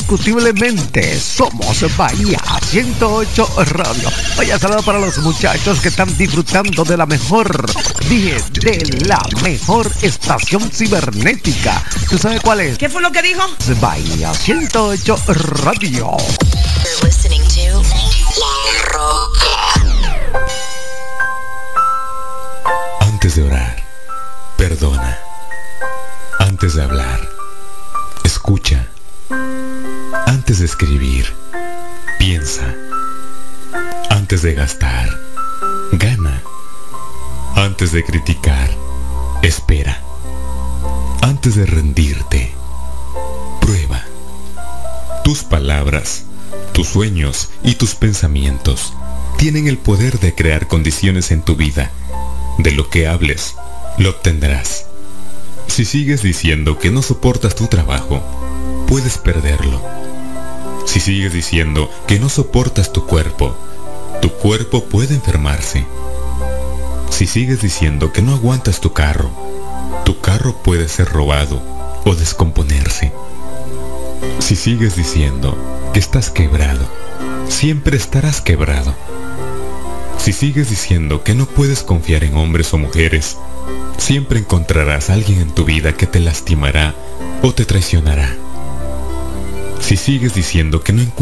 indiscutiblemente somos Bahía 108 Radio. Vaya saludo para los muchachos que están disfrutando de la mejor, dije, de la mejor estación cibernética. ¿Tú sabes cuál es? ¿Qué fue lo que dijo? Bahía 108 Radio. You're listening to La Roca. Antes de orar, perdona. Antes de hablar, escucha. Antes de escribir, piensa. Antes de gastar, gana. Antes de criticar, espera. Antes de rendirte, prueba. Tus palabras, tus sueños y tus pensamientos tienen el poder de crear condiciones en tu vida. De lo que hables, lo obtendrás. Si sigues diciendo que no soportas tu trabajo, puedes perderlo. Si sigues diciendo que no soportas tu cuerpo puede enfermarse. Si sigues diciendo que no aguantas tu carro puede ser robado o descomponerse. Si sigues diciendo que estás quebrado, siempre estarás quebrado. Si sigues diciendo que no puedes confiar en hombres o mujeres, siempre encontrarás a alguien en tu vida que te lastimará o te traicionará. Si sigues diciendo que no encuentras